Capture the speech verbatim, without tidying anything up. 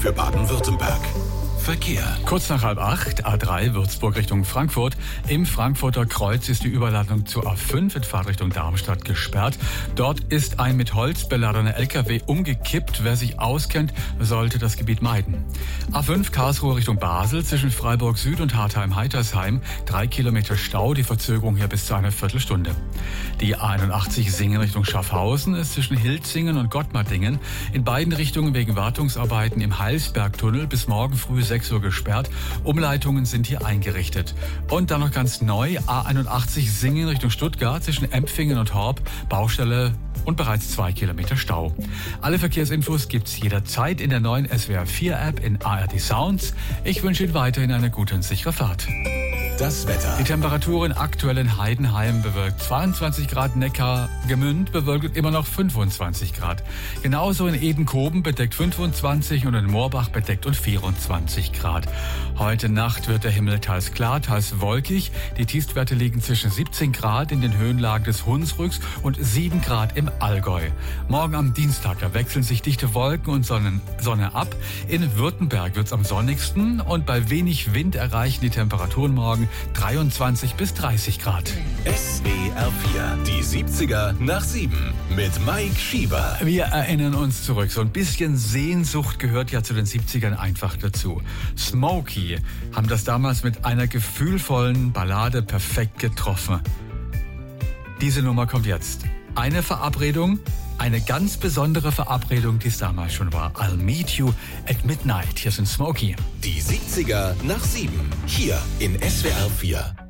für Baden-Württemberg. Verkehr. Kurz nach halb acht, A drei Würzburg Richtung Frankfurt. Im Frankfurter Kreuz ist die Überladung zur A fünf in Fahrtrichtung Darmstadt gesperrt. Dort ist ein mit Holz beladener L K W umgekippt. Wer sich auskennt, sollte das Gebiet meiden. A fünf Karlsruhe Richtung Basel zwischen Freiburg Süd und Hartheim-Heitersheim. Drei Kilometer Stau, die Verzögerung hier bis zu einer Viertelstunde. Die A einundachtzig Singen Richtung Schaffhausen ist zwischen Hilzingen und Gottmardingen in beiden Richtungen wegen Wartungsarbeiten im Heilsbergtunnel bis morgen früh sechs Uhr gesperrt. Umleitungen sind hier eingerichtet. Und dann noch ganz neu, A einundachtzig Singen Richtung Stuttgart zwischen Empfingen und Horb, Baustelle und bereits zwei Kilometer Stau. Alle Verkehrsinfos gibt's jederzeit in der neuen S W R vier App in A R D Sounds. Ich wünsche Ihnen weiterhin eine gute und sichere Fahrt. Das Wetter. Die Temperaturen aktuell in Heidenheim bewölkt zweiundzwanzig Grad, Neckar, Gemünd bewölkt immer noch fünfundzwanzig Grad. Genauso in Edenkoben bedeckt fünfundzwanzig und in Moorbach bedeckt und vierundzwanzig Grad. Heute Nacht wird der Himmel teils klar, teils wolkig. Die Tiefstwerte liegen zwischen siebzehn Grad in den Höhenlagen des Hunsrücks und sieben Grad im Allgäu. Morgen am Dienstag, da wechseln sich dichte Wolken und Sonnen, Sonne ab. In Württemberg wird's am sonnigsten und bei wenig Wind erreichen die Temperaturen morgen dreiundzwanzig bis dreißig Grad. S W R vier, die siebziger nach sieben mit Mike Schieber. Wir erinnern uns zurück. So ein bisschen Sehnsucht gehört ja zu den siebzigern einfach dazu. Smokey haben das damals mit einer gefühlvollen Ballade perfekt getroffen. Diese Nummer kommt jetzt. Eine Verabredung, eine ganz besondere Verabredung, die es damals schon war. I'll meet you at midnight. Hier sind Smokey. Die siebziger nach sieben, hier in S W R vier.